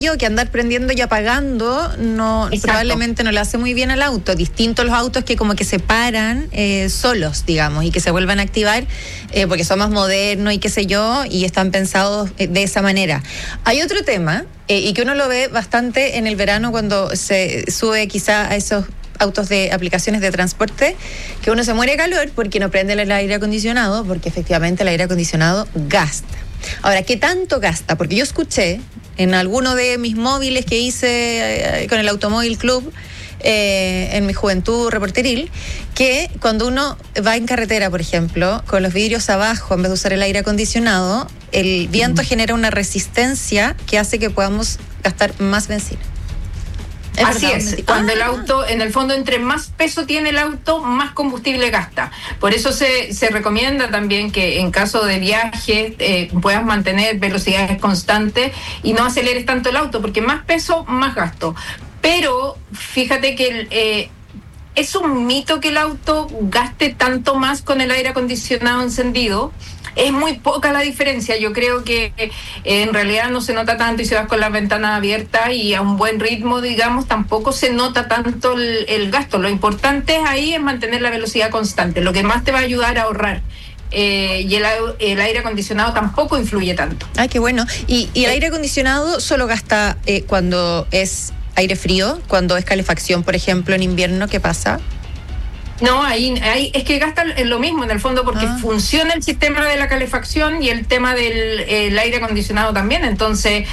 que andar prendiendo y apagando probablemente no le hace muy bien al auto. Distinto a los autos que como que se paran solos, digamos, y que se vuelvan a activar porque son más modernos y qué sé yo, y están pensados de esa manera. Hay otro tema, y que uno lo ve bastante en el verano cuando se sube quizá a esos autos de aplicaciones de transporte, que uno se muere de calor porque no prende el aire acondicionado, porque efectivamente el aire acondicionado gasta. Ahora, ¿qué tanto gasta? Porque yo escuché en alguno de mis móviles que hice con el Automóvil Club en mi juventud reporteril, que cuando uno va en carretera, por ejemplo, con los vidrios abajo, en vez de usar el aire acondicionado, el viento genera una resistencia que hace que podamos gastar más benzina. Así es, cuando el auto, en el fondo, entre más peso tiene el auto, más combustible gasta. Por eso se recomienda también que en caso de viaje puedas mantener velocidades constantes y no aceleres tanto el auto, porque más peso, más gasto. Pero fíjate que es un mito que el auto gaste tanto más con el aire acondicionado encendido. Es muy poca la diferencia. Yo creo que en realidad no se nota tanto, y si vas con las ventanas abiertas y a un buen ritmo, digamos, tampoco se nota tanto el gasto. Lo importante ahí es mantener la velocidad constante, lo que más te va a ayudar a ahorrar. Y el aire acondicionado tampoco influye tanto. Ay, qué bueno. ¿Y el aire acondicionado solo gasta cuando es aire frío, cuando es calefacción, por ejemplo, en invierno? ¿Qué pasa? No, ahí es que gastan lo mismo en el fondo, porque funciona el sistema de la calefacción y el tema del aire acondicionado también. Entonces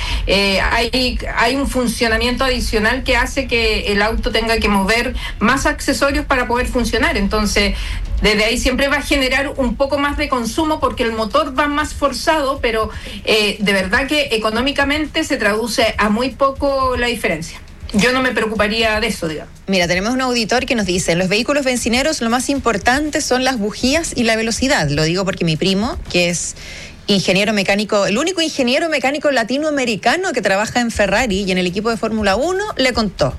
hay un funcionamiento adicional que hace que el auto tenga que mover más accesorios para poder funcionar. Entonces desde ahí siempre va a generar un poco más de consumo porque el motor va más forzado, pero de verdad que económicamente se traduce a muy poco la diferencia. Yo no me preocuparía de eso, digamos. Mira, tenemos un auditor que nos dice: en los vehículos bencineros lo más importante son las bujías y la velocidad. Lo digo porque mi primo, que es ingeniero mecánico, el único ingeniero mecánico latinoamericano que trabaja en Ferrari y en el equipo de Fórmula 1, le contó.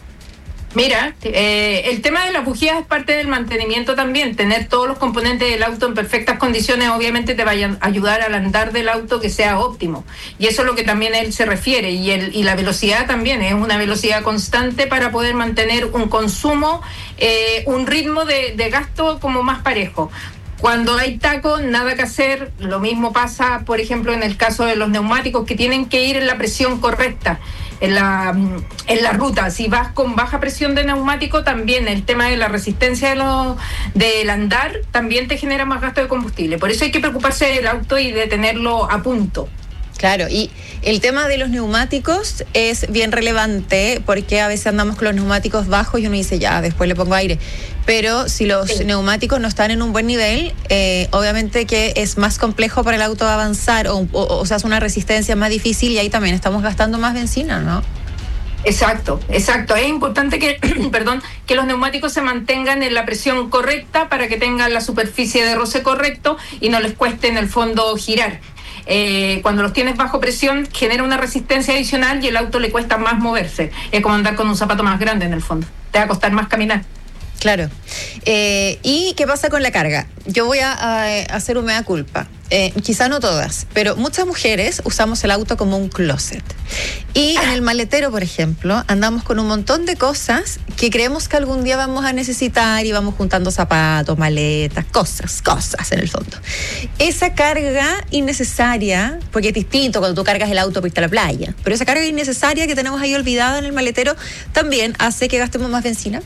Mira, el tema de las bujías es parte del mantenimiento también. Tener todos los componentes del auto en perfectas condiciones obviamente te va a ayudar al andar del auto que sea óptimo. Y eso es lo que también él se refiere. Y la velocidad también es una velocidad constante para poder mantener un consumo, un ritmo de gasto como más parejo. Cuando hay taco, nada que hacer. Lo mismo pasa, por ejemplo, en el caso de los neumáticos, que tienen que ir en la presión correcta. En la ruta, si vas con baja presión de neumático, también el tema de la resistencia del andar también te genera más gasto de combustible. Por eso hay que preocuparse del auto y de tenerlo a punto. Claro, y el tema de los neumáticos es bien relevante porque a veces andamos con los neumáticos bajos y uno dice, ya, después le pongo aire. Pero si los neumáticos no están en un buen nivel, obviamente que es más complejo para el auto avanzar o sea, es una resistencia más difícil y ahí también estamos gastando más benzina, ¿no? Exacto. Es importante que, que los neumáticos se mantengan en la presión correcta para que tengan la superficie de roce correcto y no les cueste en el fondo girar. Cuando los tienes bajo presión genera una resistencia adicional y el auto le cuesta más moverse. Es como andar con un zapato más grande en el fondo. Te va a costar más caminar. Claro. ¿Y qué pasa con la carga? Yo voy a hacer un mea culpa. Quizá no todas, pero muchas mujeres usamos el auto como un closet. Y en el maletero, por ejemplo, andamos con un montón de cosas que creemos que algún día vamos a necesitar y vamos juntando zapatos, maletas, cosas en el fondo. Esa carga innecesaria, porque es distinto cuando tú cargas el auto para irte a la playa, pero esa carga innecesaria que tenemos ahí olvidada en el maletero también hace que gastemos más benzina.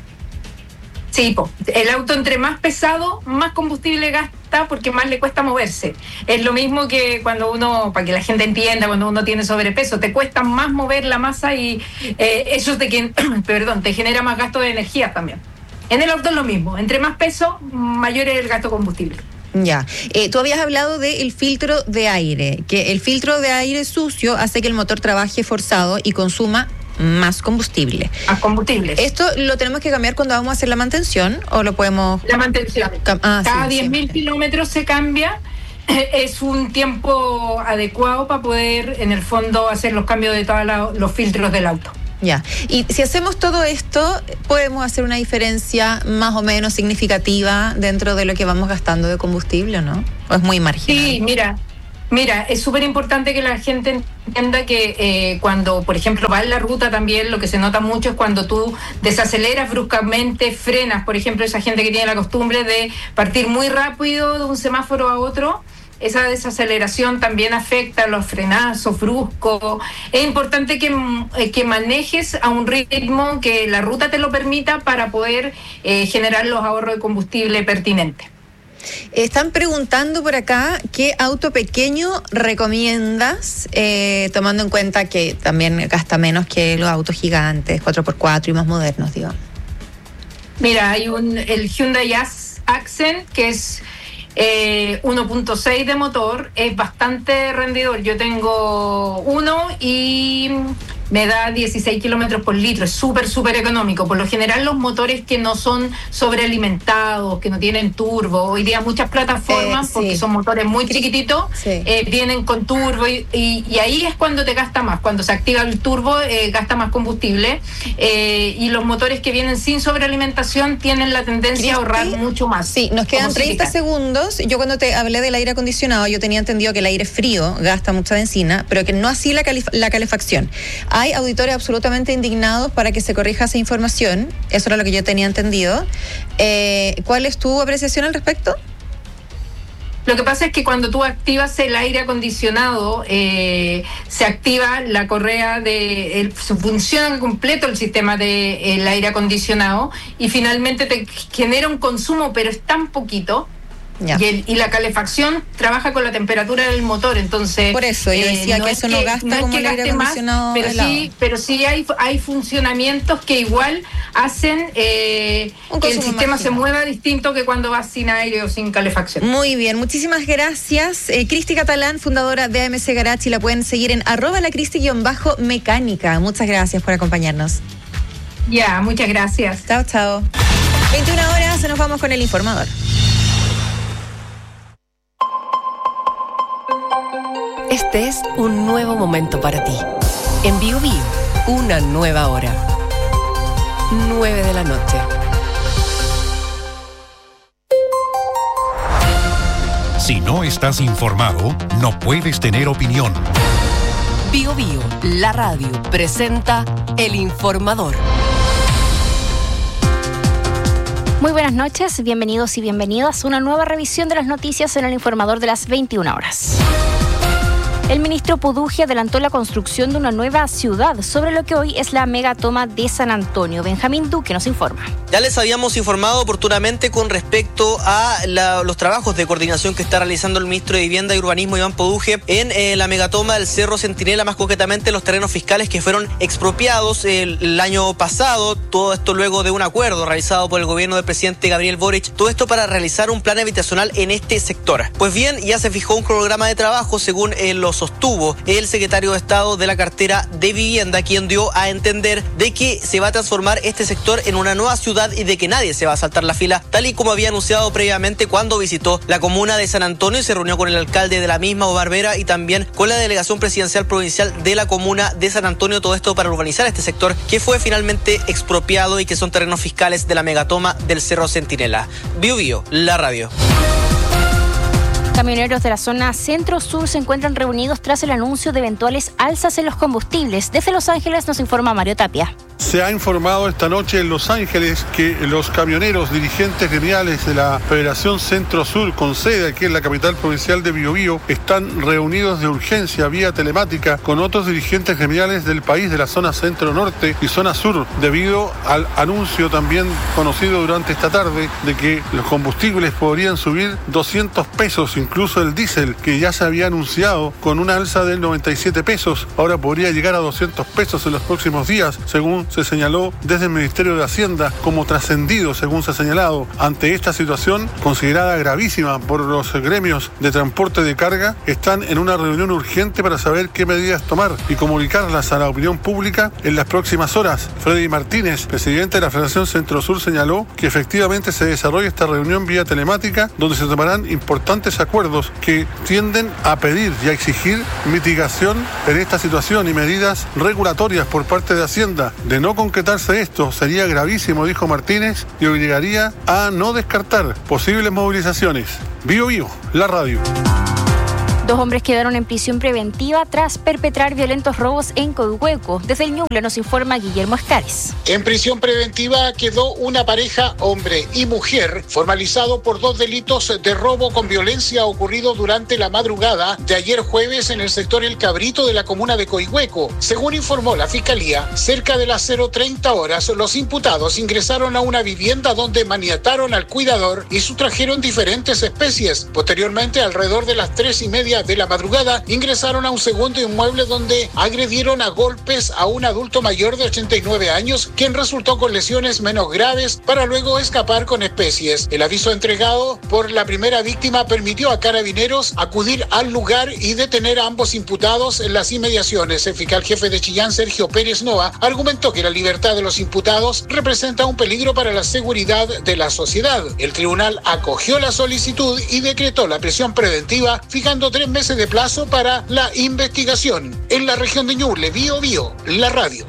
Sí, el auto entre más pesado, más combustible gasta porque más le cuesta moverse. Es lo mismo que cuando uno, para que la gente entienda, cuando uno tiene sobrepeso, te cuesta más mover la masa y eso te genera más gasto de energía también. En el auto es lo mismo, entre más peso, mayor es el gasto de combustible. Ya, tú habías hablado del filtro de aire, que el filtro de aire sucio hace que el motor trabaje forzado y consuma más combustible. Más combustible. ¿Esto lo tenemos que cambiar cuando vamos a hacer la mantención o lo podemos...? La mantención. Cada 10.000 kilómetros se cambia. Es un tiempo adecuado para poder, en el fondo, hacer los cambios de todos los filtros del auto. Ya. Y si hacemos todo esto, podemos hacer una diferencia más o menos significativa dentro de lo que vamos gastando de combustible, ¿no? ¿O es muy marginal? Sí, mira. Mira, es súper importante que la gente entienda que cuando, por ejemplo, va en la ruta también, lo que se nota mucho es cuando tú desaceleras bruscamente, frenas, por ejemplo, esa gente que tiene la costumbre de partir muy rápido de un semáforo a otro. Esa desaceleración también afecta los frenazos bruscos. Es importante que manejes a un ritmo que la ruta te lo permita para poder generar los ahorros de combustible pertinentes. Están preguntando por acá qué auto pequeño recomiendas, tomando en cuenta que también gasta menos que los autos gigantes, 4x4 y más modernos, digamos. Mira, hay el Hyundai Accent, que es 1.6 de motor, es bastante rendidor. Yo tengo uno y me da 16 kilómetros por litro, es súper económico. Por lo general los motores que no son sobrealimentados, que no tienen turbo, hoy día muchas plataformas, porque son motores muy chiquititos, vienen con turbo y ahí es cuando te gasta más, cuando se activa el turbo gasta más combustible, y los motores que vienen sin sobrealimentación tienen la tendencia a ahorrar mucho más. Sí, nos quedan 30 segundos. Yo cuando te hablé del aire acondicionado, yo tenía entendido que el aire frío gasta mucha benzina, pero que no así la calefacción. Hay auditores absolutamente indignados para que se corrija esa información. Eso era lo que yo tenía entendido. ¿Cuál es tu apreciación al respecto? Lo que pasa es que cuando tú activas el aire acondicionado, se activa la correa funciona completo el sistema del aire acondicionado y finalmente te genera un consumo, pero es tan poquito. Y la calefacción trabaja con la temperatura del motor, entonces por eso yo decía que eso no gasta como el aire acondicionado más, pero sí hay funcionamientos que igual hacen que el sistema se mueva distinto que cuando vas sin aire o sin calefacción. Muy bien, muchísimas gracias. Cristi Catalán, fundadora de AMC Garage, y la pueden seguir en @lacristi_mecánica. Muchas gracias por acompañarnos. Muchas gracias. Chao. 21 horas, nos vamos con el informador. Este es un nuevo momento para ti. En Bio-Bio, una nueva hora. 9 de la noche. Si no estás informado, no puedes tener opinión. Bio-Bio, la radio, presenta El Informador. Muy buenas noches, bienvenidos y bienvenidas a una nueva revisión de las noticias en El Informador de las 21 horas. El ministro Pudugi adelantó la construcción de una nueva ciudad, sobre lo que hoy es la megatoma de San Antonio. Benjamín Duque nos informa. Ya les habíamos informado oportunamente con respecto a los trabajos de coordinación que está realizando el ministro de Vivienda y Urbanismo, Iván Pudugi, en la megatoma del Cerro Centinela, más concretamente los terrenos fiscales que fueron expropiados el año pasado. Todo esto luego de un acuerdo realizado por el gobierno del presidente Gabriel Boric. Todo esto para realizar un plan habitacional en este sector. Pues bien, ya se fijó un cronograma de trabajo según los sostuvo el secretario de Estado de la cartera de Vivienda, quien dio a entender de que se va a transformar este sector en una nueva ciudad y de que nadie se va a saltar la fila, tal y como había anunciado previamente cuando visitó la comuna de San Antonio y se reunió con el alcalde de la misma, Omar Vera, y también con la delegación presidencial provincial de la comuna de San Antonio. Todo esto para urbanizar este sector que fue finalmente expropiado y que son terrenos fiscales de la megatoma del Cerro Centinela. Bio-Bio, la radio. Camioneros de la zona centro-sur se encuentran reunidos tras el anuncio de eventuales alzas en los combustibles. Desde Los Ángeles nos informa Mario Tapia. Se ha informado esta noche en Los Ángeles que los camioneros dirigentes gremiales de la Federación Centro-Sur, con sede aquí en la capital provincial de Bio-Bio, están reunidos de urgencia vía telemática con otros dirigentes gremiales del país de la zona centro-norte y zona sur, debido al anuncio también conocido durante esta tarde de que los combustibles podrían subir 200 pesos, incluso el diésel, que ya se había anunciado con una alza de 97 pesos, ahora podría llegar a 200 pesos en los próximos días, según se señaló desde el Ministerio de Hacienda como trascendido, según se ha señalado. Ante esta situación, considerada gravísima por los gremios de transporte de carga, están en una reunión urgente para saber qué medidas tomar y comunicarlas a la opinión pública en las próximas horas. Freddy Martínez, presidente de la Federación Centro-Sur, señaló que efectivamente se desarrolla esta reunión vía telemática, donde se tomarán importantes acuerdos que tienden a pedir y a exigir mitigación en esta situación y medidas regulatorias por parte de Hacienda. De no concretarse esto, sería gravísimo, dijo Martínez, y obligaría a no descartar posibles movilizaciones. Bio-Bio, la radio. 2 hombres quedaron en prisión preventiva tras perpetrar violentos robos en Coihueco. Desde el Ñuble nos informa Guillermo Escares. En prisión preventiva quedó una pareja, hombre y mujer, formalizado por 2 delitos de robo con violencia ocurrido durante la madrugada de ayer jueves en el sector El Cabrito de la comuna de Coihueco. Según informó la Fiscalía, cerca de las 0:30 horas, los imputados ingresaron a una vivienda donde maniataron al cuidador y sustrajeron diferentes especies. Posteriormente, alrededor de las 3:30 de la madrugada, ingresaron a un segundo inmueble donde agredieron a golpes a un adulto mayor de 89 años, quien resultó con lesiones menos graves para luego escapar con especies. El aviso entregado por la primera víctima permitió a Carabineros acudir al lugar y detener a ambos imputados en las inmediaciones. El fiscal jefe de Chillán, Sergio Pérez Noa, argumentó que la libertad de los imputados representa un peligro para la seguridad de la sociedad. El tribunal acogió la solicitud y decretó la prisión preventiva, fijando 3 meses de plazo para la investigación. En la región de Ñuble, Biobío, la radio.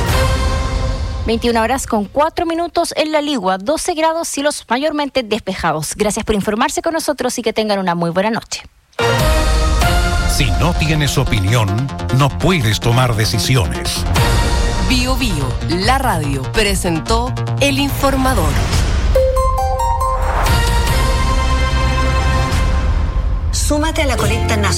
21:04 en La Ligua, 12 grados, cielos mayormente despejados. Gracias por informarse con nosotros y que tengan una muy buena noche. Si no tienes opinión, no puedes tomar decisiones. Biobío, la radio, presentó El Informador. Súmate a la colecta nacional.